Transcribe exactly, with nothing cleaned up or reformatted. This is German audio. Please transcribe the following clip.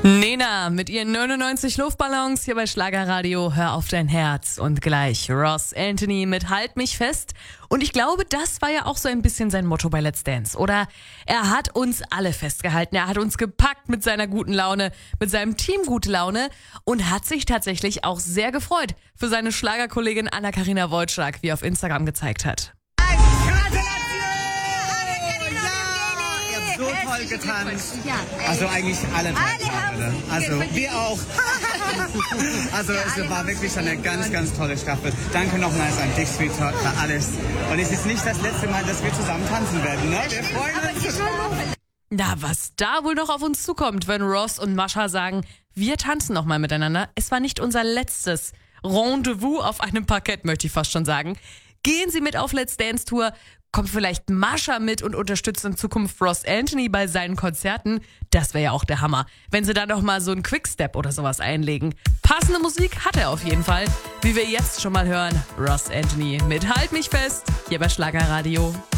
Nena mit ihren neunundneunzig Luftballons hier bei Schlagerradio. Hör auf dein Herz. Und gleich Ross Anthony mit Halt mich fest. Und ich glaube, das war ja auch so ein bisschen sein Motto bei Let's Dance. Oder er hat uns alle festgehalten. Er hat uns gepackt mit seiner guten Laune, mit seinem Team gute Laune und hat sich tatsächlich auch sehr gefreut für seine Schlagerkollegin Anna-Karina Wojcik, wie er auf Instagram gezeigt hat. So toll getanzt. Also eigentlich alle toll. Also wir auch. Also es war wirklich eine ganz, ganz tolle Staffel. Danke nochmals an dich, Sweetheart, für alles. Und es ist nicht das letzte Mal, dass wir zusammen tanzen werden, ne? Wir freuen uns. Na, was da wohl noch auf uns zukommt, wenn Ross und Mascha sagen, wir tanzen nochmal miteinander. Es war nicht unser letztes Rendezvous auf einem Parkett, möchte ich fast schon sagen. Gehen Sie mit auf Let's Dance Tour. Kommt vielleicht Mascha mit und unterstützt in Zukunft Ross Anthony bei seinen Konzerten? Das wäre ja auch der Hammer, wenn sie da noch mal so einen Quickstep oder sowas einlegen. Passende Musik hat er auf jeden Fall. Wie wir jetzt schon mal hören, Ross Anthony mit Halt mich fest, hier bei Schlagerradio.